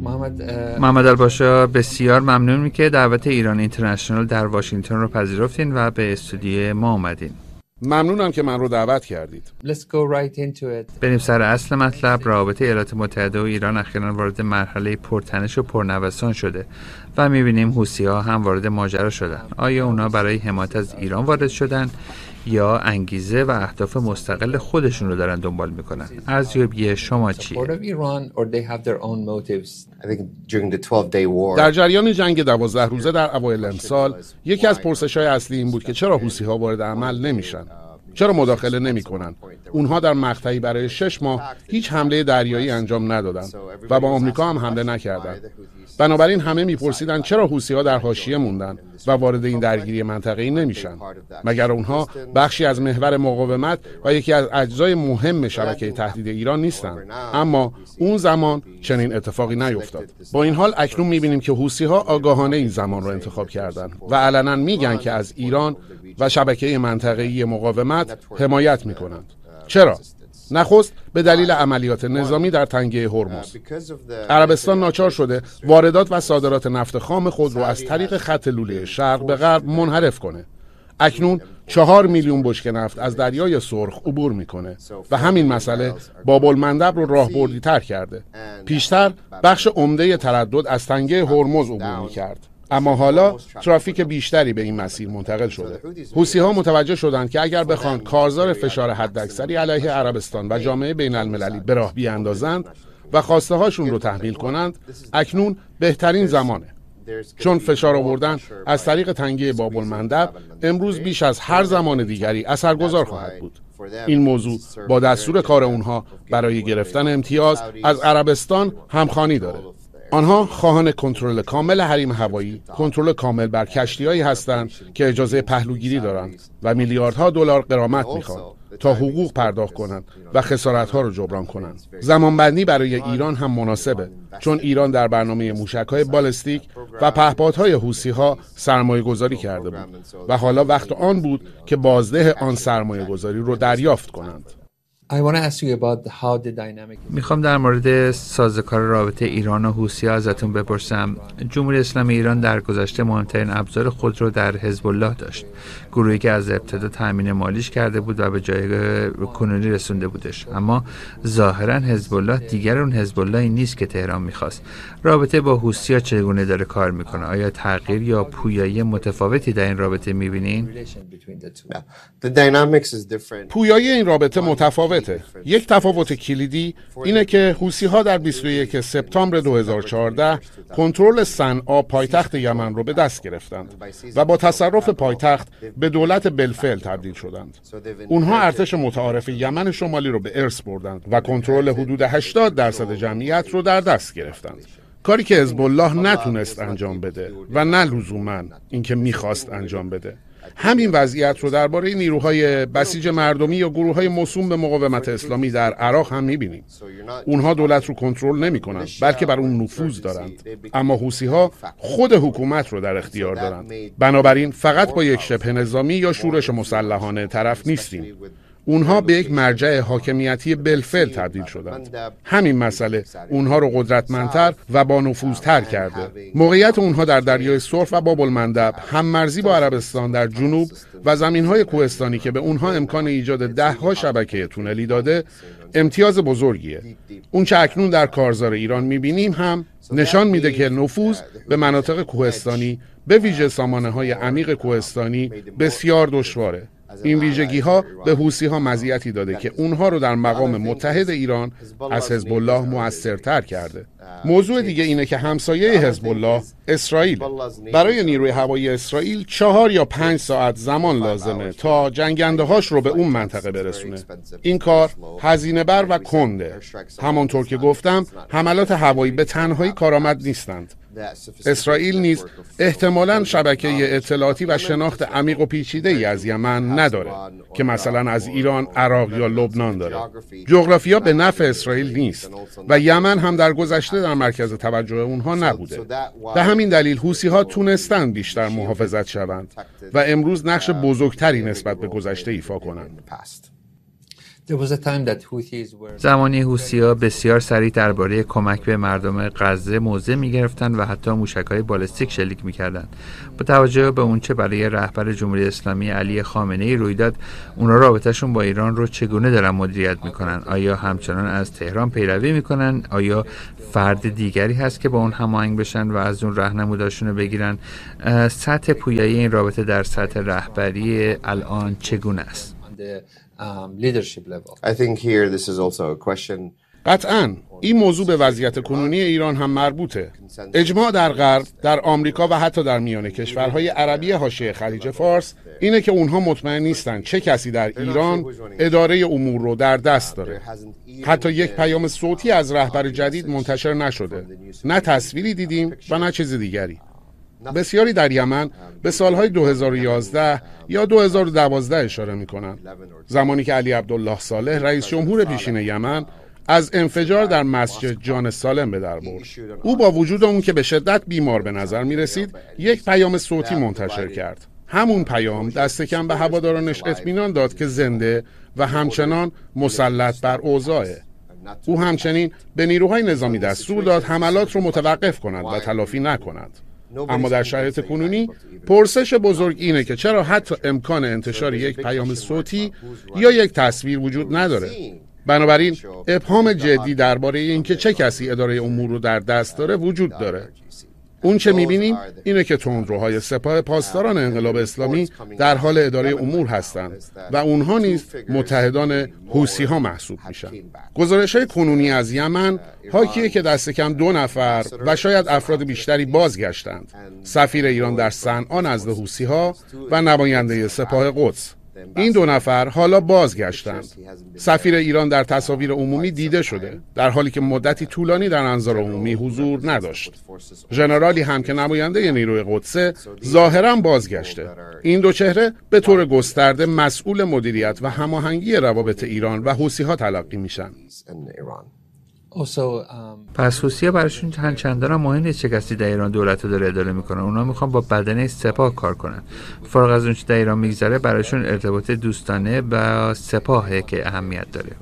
محمد الباشا، بسیار ممنون که دعوت ایران اینترنشنال در واشنگتن رو پذیرفتین و به استودیو ما اومدین. ممنونم که من رو دعوت کردید. بریم سر اصل مطلب. روابط ایالات متحده و ایران اخیراً وارد مرحله پرتنش و پرنوسان شده و می‌بینیم حوثی‌ها هم وارد ماجرا شدن. آیا اونا برای حمایت از ایران وارد شدن یا انگیزه و اهداف مستقل خودشون رو دارن دنبال میکنن؟ ارزیابی شما چیه؟ در جریان جنگ 12 روزه در اوایل امسال یکی از پرسش‌های اصلی این بود که چرا حوثی‌ها وارد عمل نمیشن؟ چرا مداخله نمی‌کنن؟ اونها در مقطعی برای 6 ماه هیچ حمله دریایی انجام ندادند و با آمریکا هم حمله نکردند. بنابراین همه میپرسیدن چرا حوثی‌ها در حاشیه موندن و وارد این درگیری منطقه‌ای نمیشن؟ مگر اونها بخشی از محور مقاومت و یکی از اجزای مهم شبکه تهدید ایران نیستند؟ اما اون زمان چنین اتفاقی نیفتاد. با این حال اکنون میبینیم که حوثی‌ها آگاهانه این زمان رو انتخاب کردند و علنا میگن که از ایران و شبکه منطقه‌ای مقاومت حمایت میکنند. چرا؟ نخست به دلیل عملیات نظامی در تنگه هرمز. عربستان ناچار شده واردات و صادرات نفت خام خود رو از طریق خط لوله شرق به غرب منحرف کنه. اکنون 4 میلیون بشکه نفت از دریای سرخ عبور میکنه و همین مسئله باب المندب رو راهبردی تر کرده. پیشتر بخش عمده تردد از تنگه هرمز عبور میکرد، اما حالا ترافیک بیشتری به این مسیر منتقل شده. حوثی‌ها متوجه شدند که اگر بخوان کارزار فشار حداکثری علیه عربستان و جامعه بین المللی به راه بیاندازند و خواسته هاشون رو تحمیل کنند، اکنون بهترین زمانه. چون فشار آوردن از طریق تنگه باب المندب امروز بیش از هر زمان دیگری اثرگذار خواهد بود. این موضوع با دستور کار اونها برای گرفتن امتیاز از عربستان همخوانی داره. آنها خواهان کنترل کامل حریم هوایی، کنترل کامل بر کشتی‌هایی هستند که اجازه پهلوگیری دارند و میلیاردها دلار غرامت میخوان تا حقوق پرداخت کنند و خسارت‌ها را جبران کنند. زمانبندی برای ایران هم مناسبه، چون ایران در برنامه موشک‌های بالستیک و پهپادهای حوثی‌ها سرمایه‌گذاری کرده بود و حالا وقت آن بود که بازده آن سرمایه‌گذاری رو دریافت کنند. میخوام در مورد سازوکار رابطه ایران و حوثی‌ها ازتون بپرسم. جمهوری اسلامی ایران در گذشته مهمترین ابزار خود رو در حزب الله داشت، گروهی که از ابتدا تامین مالیش کرده بود و به جای کنونی رسونده بودش. اما ظاهرا حزب الله دیگر اون حزب اللهی نیست که تهران میخواست. رابطه با حوثی‌ها چگونه داره کار میکنه؟ آیا تغییر یا پویایی متفاوتی در این رابطه میبینین؟ پویایی این رابطه متفاوته. یک تفاوت کلیدی اینه که حوثی‌ها در 21 سپتامبر 2014 کنترل صنعا پایتخت یمن رو به دست گرفتند و با تصرف پایتخت به دولت بالفعل تبدیل شدند. اونها ارتش متعارف یمن شمالی رو به ارث بردند و کنترل حدود 80% جمعیت رو در دست گرفتند. کاری که حزب الله نتونست انجام بده و نه لزوماً اینکه میخواست انجام بده. همین وضعیت رو درباره نیروهای بسیج مردمی یا گروه‌های موسوم به مقاومت اسلامی در عراق هم می‌بینیم. اونها دولت رو کنترل نمی‌کنند، بلکه بر اون نفوذ دارند. اما حوثی‌ها خود حکومت رو در اختیار دارند. بنابراین فقط با یک شبه نظامی یا شورش مسلحانه طرف نیستیم. اونها به یک مرجع حاکمیتی بالفعل تبدیل شدند. همین مسئله اونها رو قدرتمندتر و با نفوذتر کرده. موقعیت اونها در دریای سرخ و باب المندب، هممرزی با عربستان در جنوب و زمینهای کوهستانی که به اونها امکان ایجاد 10 شبکه تونلی داده، امتیاز بزرگیه. اون چه اکنون در کارزار ایران میبینیم هم نشان میده که نفوذ به مناطق کوهستانی، به ویژه سامانه‌های عمیق کوهستانی، بسیار دشواره. این ویژگی ها به حوثی ها مزیتی داده که اونها رو در مقام متحد ایران از حزب الله مؤثرتر کرده. موضوع دیگه اینه که همسایه حزب الله اسرائیل. برای نیروی هوایی اسرائیل 4 یا 5 ساعت زمان لازمه تا جنگنده هاش رو به اون منطقه برسونه. این کار هزینه بر و کنده. همانطور که گفتم، حملات هوایی به تنهایی کارآمد نیستند. اسرائیل نیز احتمالاً شبکه اطلاعاتی و شناخت عمیق و پیچیده‌ای از یمن نداره که مثلا از ایران، عراق یا لبنان داره. جغرافیا به نفع اسرائیل نیست و یمن هم در گذشته در مرکز توجه اونها نبوده. به همین دلیل حوثی‌ها تونستن بیشتر محافظت شوند و امروز نقش بزرگتری نسبت به گذشته ایفا کنند. زمانی حوثی‌ها بسیار سریع درباره کمک به مردم غزه موضع می‌گرفتند و حتی موشک‌های بالستیک شلیک می‌کردند. با توجه به اونچه برای رهبر جمهوری اسلامی علی خامنه‌ای روی داد، اونا رابطه‌شون با ایران رو چگونه دارن مدیریت می‌کنن؟ آیا همچنان از تهران پیروی می‌کنن؟ آیا فرد دیگری هست که با اون هماهنگ بشن و از اون راهنموداشون رو بگیرن؟ سطح پویایی این رابطه در سطح رهبری الان چگونه است؟ قطعاً این موضوع به وضعیت کنونی ایران هم مربوطه. اجماع در غرب، در آمریکا و حتی در میان کشورهای عربی حاشیه خلیج فارس اینه که اونها مطمئن نیستن چه کسی در ایران اداره امور رو در دست داره. حتی یک پیام صوتی از رهبر جدید منتشر نشده. نه تصویری دیدیم و نه چیز دیگری. بسیاری در یمن به سالهای 2011 یا 2012 اشاره می‌کنند، زمانی که علی عبدالله صالح رئیس جمهور پیشین یمن از انفجار در مسجد جان سالم به در برد. او با وجود اون که به شدت بیمار به نظر می رسید یک پیام صوتی منتشر کرد. همون پیام دست کم به هوادارانش اطمینان داد که زنده و همچنان مسلط بر اوضاعه. او همچنین به نیروهای نظامی دستور داد حملات رو متوقف کنند و تلافی نکنند. اما در شرایط کنونی پرسش بزرگ اینه که چرا حتی امکان انتشار یک پیام صوتی یا یک تصویر وجود نداره. بنابراین ابهام جدی درباره اینکه چه کسی اداره امور رو در دست داره وجود داره. اون چه می‌بینیم اینه که تندروهای سپاه پاسداران انقلاب اسلامی در حال اداره امور هستند و اونها نیز متحدان حوثی‌ها محسوب میشن. گزارش‌های کنونی از یمن حاکیه که دست کم 2 نفر و شاید افراد بیشتری بازگشتند. سفیر ایران در صنعا نزد حوثی‌ها و نماینده سپاه قدس. این 2 نفر حالا بازگشتند. سفیر ایران در تصاویر عمومی دیده شده، در حالی که مدتی طولانی در انظار عمومی حضور نداشت. ژنرالی هم که نماینده نیروی قدسه ظاهراً بازگشته. این 2 چهره به طور گسترده مسئول مدیریت و هماهنگی روابط ایران و حوثی‌ها تلقی میشن. پس حوثی‌ها براشون چندان مهم نیست چه کسی در ایران دولت رو داره اداره میکنه. اونا میخوان با بدنه سپاه کار کنن. فارغ از اون چه در ایران میگذره، براشون ارتباط دوستانه با سپاهه که اهمیت داره.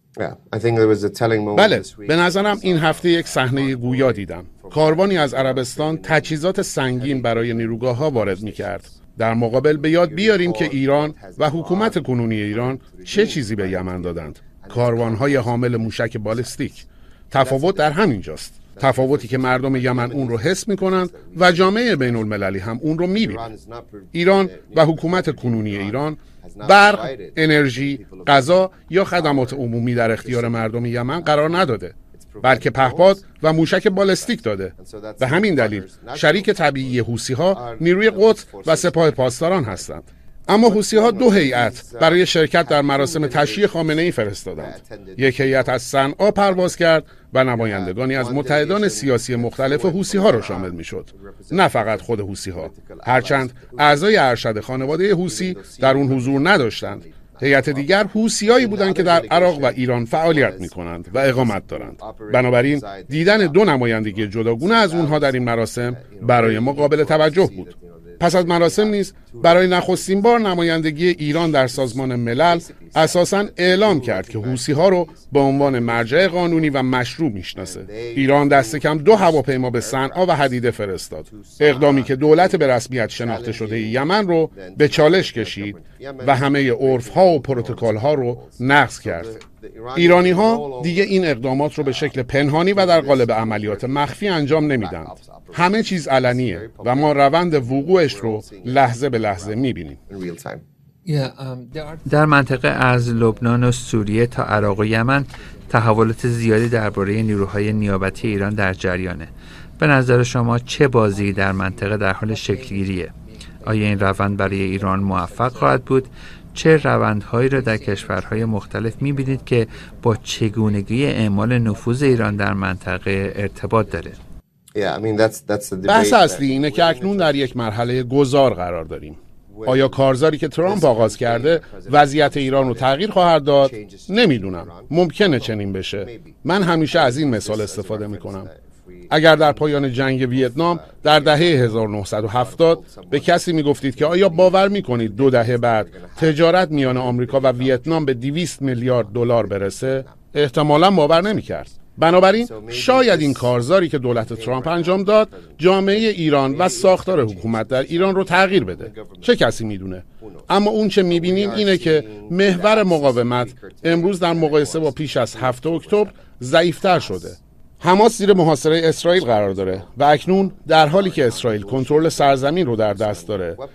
بله، به نظرم این هفته یک صحنه گویا دیدم. کاروانی از عربستان تجهیزات سنگین برای نیروگاه‌ها وارد میکرد. در مقابل به یاد بیاریم که ایران و حکومت کنونی ایران چه چیزی به یمن دادند. کاروان‌های حامل موشک بالستیک. تفاوت در همین جاست. تفاوتی که مردم یمن اون رو حس می‌کنند و جامعه بین المللی هم اون رو می‌بینه. ایران و حکومت کنونی ایران برق، انرژی، غذا یا خدمات عمومی در اختیار مردم یمن قرار نداده، بلکه پهپاد و موشک بالستیک داده. به همین دلیل شریک طبیعی حوثی‌ها نیروی قدس و سپاه پاسداران هستند. اما حوثی‌ها 2 هیئت برای شرکت در مراسم تشییع خامنه‌ای فرستادند. یک هیئت از صنعا پرواز کرد و نمایندگانی از متحدان سیاسی مختلف حوثی‌ها را شامل می‌شد. نه فقط خود حوثی‌ها، هرچند اعضای ارشد خانواده حوثی در اون حضور نداشتند. هیئت دیگر حوثی‌هایی بودند که در عراق و ایران فعالیت می‌کنند و اقامت دارند. بنابراین دیدن 2 نمایندگی جداگانه از اونها در این مراسم برای ما قابل توجه بود. پس از مراسم نیز برای نخستین بار نمایندگی ایران در سازمان ملل اساساً اعلام کرد که حوثی‌ها رو به عنوان مرجع قانونی و مشروع میشناسه. ایران دست کم 2 هواپیما به صنعا و حدیده فرستاد، اقدامی که دولت به رسمیت شناخته شده یمن رو به چالش کشید و همه عرف‌ها و پروتکل‌ها رو نقض کرد. ایرانی‌ها دیگه این اقدامات رو به شکل پنهانی و در قالب عملیات مخفی انجام نمیدند. همه چیز علنیه و ما روند وقوعش رو لحظه به لحظه می‌بینیم. در منطقه از لبنان و سوریه تا عراق و یمن تحولات زیادی درباره نیروهای نیابتی ایران در جریانه. به نظر شما چه بازی در منطقه در حال شکل‌گیریه؟ آیا این روند برای ایران موفق خواهد بود؟ چه روندهایی را در کشورهای مختلف می‌بینید که با چگونگی اعمال نفوذ ایران در منطقه ارتباط داره؟ بحث اصلی اینه که اکنون در یک مرحله گذار قرار داریم. آیا کارزاری که ترامپ آغاز کرده وضعیت ایران رو تغییر خواهد داد؟ نمیدونم. ممکنه چنین بشه. من همیشه از این مثال استفاده میکنم. اگر در پایان جنگ ویتنام در دهه 1970 به کسی میگفتید که آیا باور میکنید 2 دهه بعد تجارت میان آمریکا و ویتنام به 200 میلیارد دلار برسه، احتمالاً باور نمیکرد. بنابراین شاید این کارزاری که دولت ترامپ انجام داد جامعه ایران و ساختار حکومت در ایران رو تغییر بده. چه کسی میدونه؟ اما اون چه میبینیم اینه که محور مقاومت امروز در مقایسه با پیش از 7 اکتبر ضعیفتر شده. حماس زیر محاصره اسرائیل قرار داره و اکنون در حالی که اسرائیل کنترل سرزمین رو در دست داره